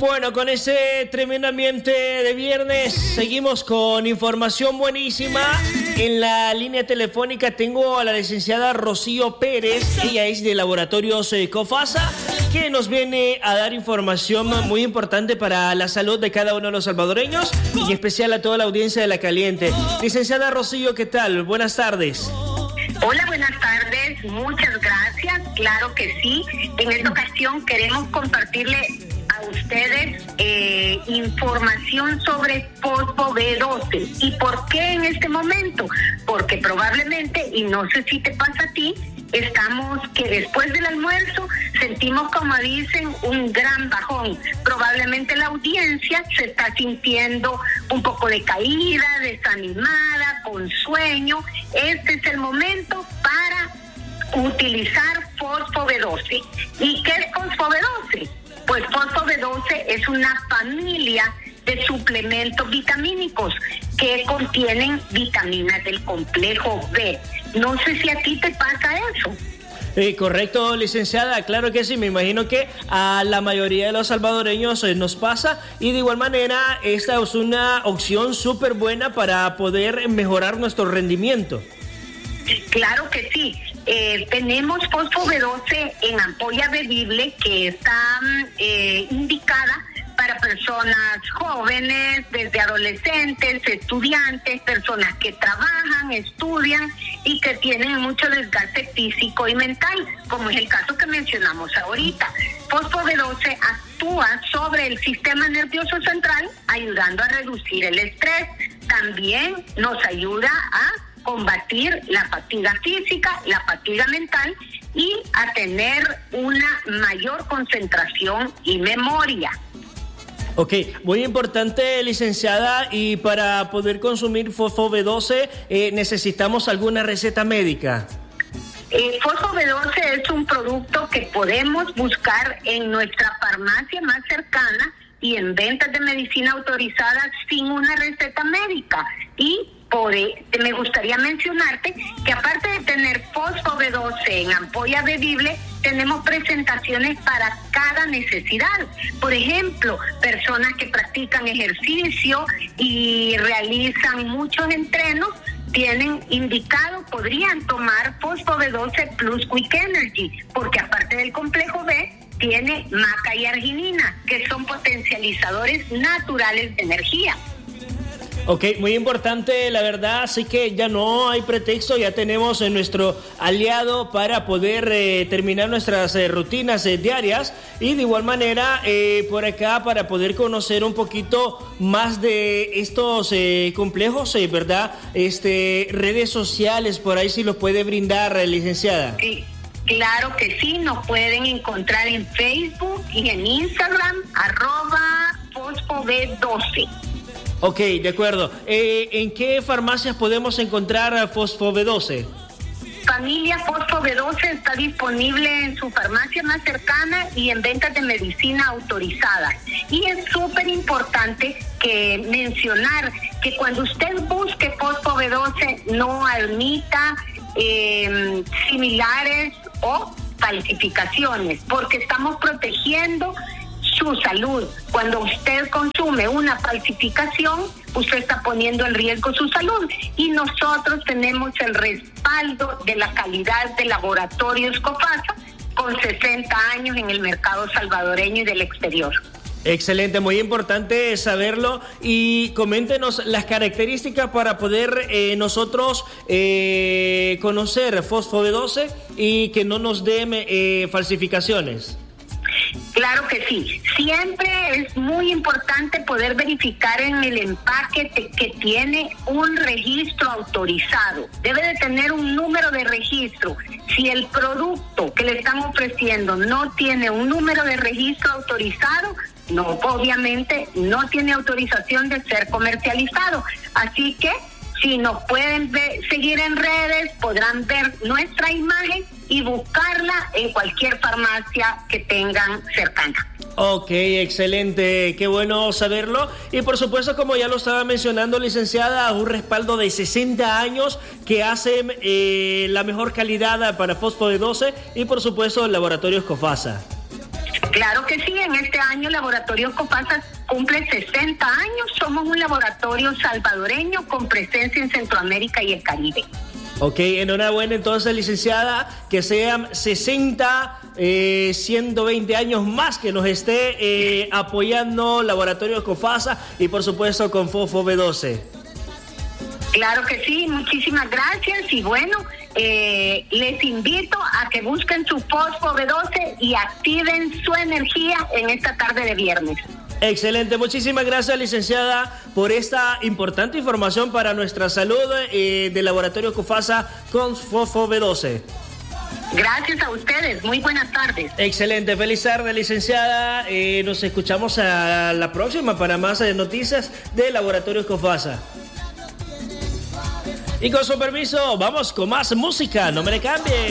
Bueno, con ese tremendo ambiente de viernes, seguimos con información buenísima. En la línea telefónica tengo a la licenciada Rocío Pérez, ella es de Laboratorios Cofasa, que nos viene a dar información muy importante para la salud de cada uno de los salvadoreños y en especial a toda la audiencia de La Caliente. Licenciada Rocío, ¿qué tal? Buenas tardes. Hola, buenas tardes, muchas gracias, claro que sí. En esta ocasión queremos compartirle a ustedes información sobre fosfo B12. ¿Y por qué en este momento? Porque probablemente, y no sé si te pasa a ti, estamos que después del almuerzo sentimos, como dicen, un gran bajón. Probablemente la audiencia se está sintiendo un poco decaída, desanimada, con sueño. Este es el momento para utilizar fosfo B12. ¿Y qué es fosfo B12? Pues fosfo B12 es una familia de suplementos vitamínicos que contienen vitaminas del complejo B. No sé si a ti te pasa eso. Correcto, licenciada, claro que sí, me imagino que a la mayoría de los salvadoreños nos pasa y de igual manera esta es una opción súper buena para poder mejorar nuestro rendimiento. Claro que sí. Tenemos fosfo B12 en ampolla bebible que está indicada para personas jóvenes, desde adolescentes, estudiantes, personas que trabajan, estudian y que tienen mucho desgaste físico y mental, como es el caso que mencionamos ahorita. Fosfo B12 actúa sobre el sistema nervioso central, ayudando a reducir el estrés. También nos ayuda a combatir la fatiga física, la fatiga mental y a tener una mayor concentración y memoria. Ok, muy importante, licenciada, y para poder consumir fosfo B12 necesitamos alguna receta médica. Fosfo B12 es un producto que podemos buscar en nuestra farmacia más cercana y en ventas de medicina autorizadas sin una receta médica. Y me gustaría mencionarte que aparte de tener fosfo B12 en ampolla bebible, tenemos presentaciones para cada necesidad. Por ejemplo, personas que practican ejercicio y realizan muchos entrenos, tienen indicado, podrían tomar fosfo B12 plus Quick Energy, porque aparte del complejo B, tiene maca y arginina, que son potencializadores naturales de energía. Ok, muy importante, la verdad, así que ya no hay pretexto, ya tenemos nuestro aliado para poder terminar nuestras rutinas diarias y de igual manera por acá para poder conocer un poquito más de estos complejos, ¿verdad? Redes sociales, por ahí si los puede brindar, licenciada. Sí. Claro que sí, nos pueden encontrar en Facebook y en Instagram, @fosfob12. Ok, de acuerdo. ¿En qué farmacias podemos encontrar fosfo B12? Familia Fosfo B12 está disponible en su farmacia más cercana y en ventas de medicina autorizadas. Y es súper importante que mencionar que cuando usted busque fosfo B12 no admita similares o falsificaciones, porque estamos protegiendo su salud. Cuando usted consume una falsificación, usted está poniendo en riesgo su salud y nosotros tenemos el respaldo de la calidad de Laboratorios Cofasa con 60 años en el mercado salvadoreño y del exterior. Excelente, muy importante saberlo y coméntenos las características para poder nosotros conocer fosfo B12 y que no nos dé falsificaciones. Claro que sí. Siempre es muy importante poder verificar en el empaque que tiene un registro autorizado. Debe de tener un número de registro. Si el producto que le están ofreciendo no tiene un número de registro autorizado, no, obviamente no tiene autorización de ser comercializado. Así que si nos pueden seguir en redes, podrán ver nuestra imagen y buscarla en cualquier farmacia que tengan cercana. Ok, excelente, qué bueno saberlo. Y por supuesto, como ya lo estaba mencionando, licenciada, un respaldo de 60 años que hace la mejor calidad para fosfo B12 y por supuesto Laboratorios Cofasa. Claro que sí, en este año Laboratorio Cofasa cumple 60 años. Somos un laboratorio salvadoreño con presencia en Centroamérica y el Caribe. Ok, enhorabuena entonces, licenciada, que sean 60, 120 años más que nos esté apoyando Laboratorio Cofasa y por supuesto con Fosfo B12. Claro que sí, muchísimas gracias y bueno, les invito a que busquen su Fosfo B12 y activen su energía en esta tarde de viernes. Excelente, muchísimas gracias, licenciada, por esta importante información para nuestra salud del Laboratorio Cofasa con Fosfo B12. Gracias a ustedes, muy buenas tardes. Excelente, feliz tarde, licenciada. Nos escuchamos a la próxima para más noticias del Laboratorio Cofasa. Y con su permiso, vamos con más música, no me le cambie.